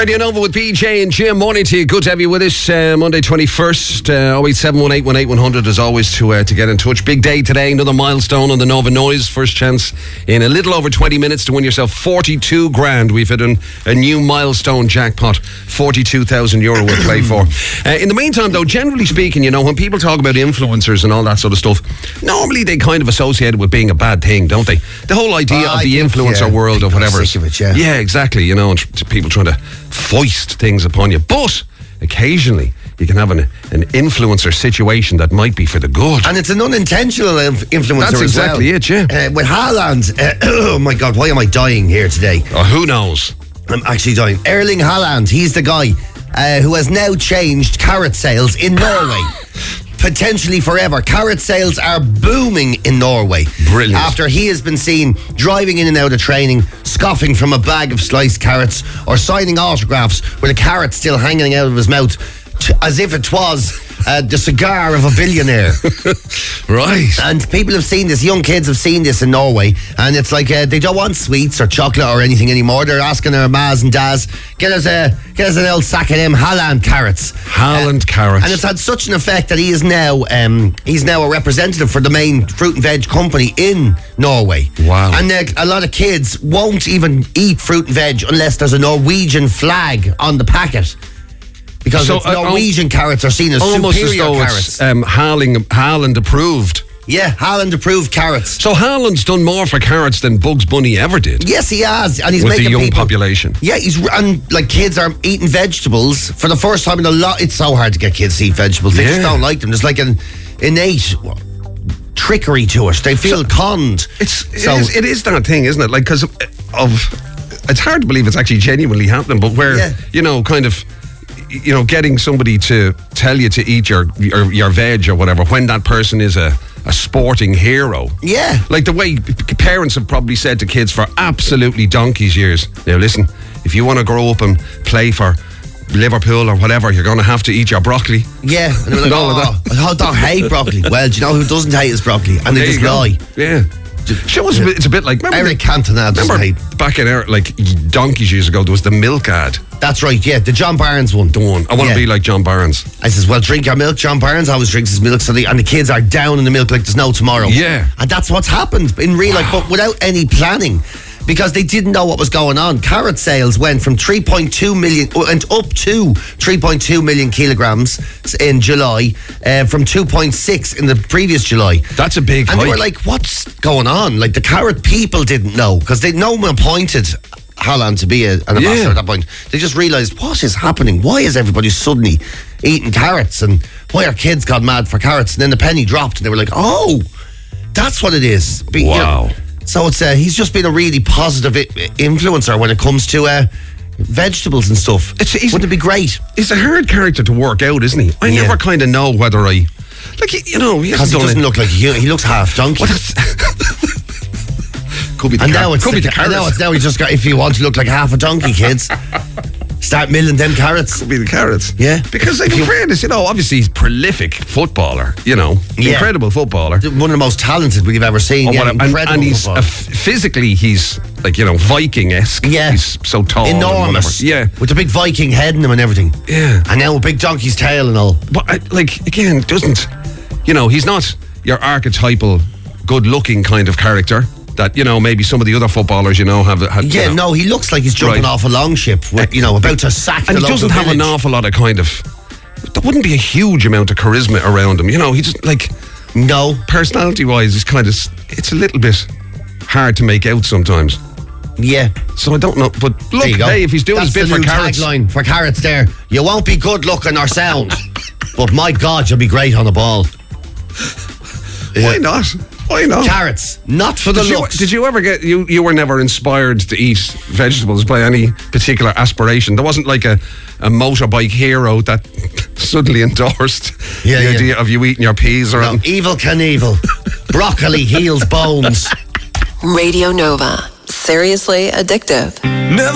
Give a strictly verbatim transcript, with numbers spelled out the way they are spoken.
Radio Nova with B J and Jim. Morning to you. Good to have you with us. Uh, Monday twenty-first. Uh, oh eight seven one eight one eight one hundred as always to uh, to get in touch. Big day today. Another milestone on the Nova Noise. First chance in a little over twenty minutes to win yourself forty-two grand. We've hit an, a new milestone jackpot. forty-two thousand euro we'll play for. Uh, in the meantime, though, generally speaking, you know, when people talk about influencers and all that sort of stuff, normally they kind of associate it with being a bad thing, don't they? The whole idea uh, of the think, influencer yeah, world or whatever. Sick of it, yeah. yeah, exactly. You know, and tr- people trying to foist things upon you. But occasionally you can have an, an influencer situation that might be for the good. And it's an unintentional inf- influencer That's as exactly well. it, yeah. Uh, with Haaland, uh, oh my God, why am I dying here today? Oh, who knows? I'm actually dying. Erling Haaland, he's the guy uh, who has now changed carrot sales in Norway. Potentially forever. Carrot sales are booming in Norway. Brilliant. After he has been seen driving in and out of training, scoffing from a bag of sliced carrots, or signing autographs with a carrot still hanging out of his mouth, t- as if it was uh, the cigar of a billionaire. Right. And people have seen this, young kids have seen this in Norway, and it's like uh, they don't want sweets or chocolate or anything anymore. They're asking their mas and dads, get us a get us an old sack of them Haaland carrots. Haaland uh, carrots. And it's had such an effect that he is now um, he's now a representative for the main fruit and veg company in Norway. Wow. And uh, a lot of kids won't even eat fruit and veg unless there's a Norwegian flag on the packet. Because So, it's uh, Norwegian carrots are seen as Almost as superior though carrots. it's um, Haaland, Haaland approved. Yeah, Haaland approved carrots. So Haaland's done more for carrots than Bugs Bunny ever did. Yes, he has, and he's with making the young people, population. Yeah, he's and like kids are eating vegetables for the first time in a lot. It's so hard to get kids to eat vegetables. They Yeah. just don't like them. There's like an innate trickery to it. They feel So, conned. It's it, So- is, it is that thing, isn't it? Like, because of, of it's hard to believe it's actually genuinely happening, but where Yeah. you know, kind of, you know, getting somebody to tell you to eat your your, your veg or whatever when that person is a, a sporting hero. Yeah. Like the way p- p- parents have probably said to kids for absolutely donkey's years. Now listen, if you want to grow up and play for Liverpool or whatever, you're going to have to eat your broccoli. Yeah, and they were like, All of oh, I don't hate broccoli. Well, do you know who doesn't hate his broccoli? And There they you just go. lie. Yeah. Show us, it's a bit like, remember, Eric Cantona doesn't remember hate. back in our, like donkeys years ago, there was the milk ad. That's right, yeah, the John Barnes one. The one. I want to Yeah. be like John Barnes. I says, well, drink your milk. John Barnes always drinks his milk, so the, and the kids are down in the milk like there's no tomorrow. Yeah. And that's what's happened in real life, but without any planning, because they didn't know what was going on. Carrot sales went from three point two million, went up to three point two million kilograms in July, uh, from two point six in the previous July. That's a big And they hike. were like, what's going on? Like, the carrot people didn't know, because they no one appointed Haaland to be a, an ambassador Yeah. at that point. They just realised, what is happening? Why is everybody suddenly eating carrots? And why are kids gone mad for carrots? And then the penny dropped, and they were like, oh, that's what it is. Be- you know, Wow. so it's uh, he's just been a really positive I- influencer when it comes to uh, vegetables and stuff. It's- he's- Wouldn't it be great? He's a hard character to work out, isn't he? I Yeah. never kind of know whether I, like, you- you know, he Because hasn't he done doesn't it. look like a human. He looks half donkey. Could be the And car- now it's could be the, the and now carrots. it's now he just got. If you want to look like half a donkey, kids, start milling them carrots. Could be the carrots. Yeah. Because, like, If in you- fairness, you know, obviously he's prolific footballer. You know, Yeah. incredible footballer. One of the most talented we've ever seen. Oh, Yeah, what a- and, incredible and he's football. uh, f- physically he's like, you know, Viking-esque. Yeah. He's so tall, and enormous. whatever. Yeah, with the big Viking head in him and everything. Yeah. And now a big donkey's tail and all. but I, like again, doesn't, you know, he's not your archetypal good-looking kind of character that, you know, maybe some of the other footballers, you know, have. have you Yeah, know. no, he looks like he's jumping Right. off a longship, with, you know, about to sack And the he local doesn't have an village. awful lot of kind of. There wouldn't be a huge amount of charisma around him, you know. He just like No. personality-wise, he's kind of. It's a little bit hard to make out sometimes. Yeah. So I don't know, but look, There you go. hey, if he's doing That's his bit the for new carrots, tagline for carrots there. You won't be good looking or sound, but my God, you'll be great on the ball. why not? Why not? Carrots, not for the Did you, looks. did you ever get you? You were never inspired to eat vegetables by any particular aspiration. There wasn't like a, a motorbike hero that suddenly endorsed Yeah, the yeah. idea of you eating your peas or No, anything. evil Knievel. Broccoli heals bones. Radio Nova. Seriously addictive. Never